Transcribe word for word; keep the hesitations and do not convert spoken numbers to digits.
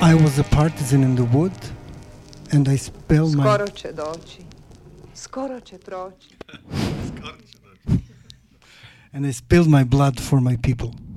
I was a partisan in the wood, and I spilled my... Skoro će doći. Skoro će proći. and I spilled my blood for my people.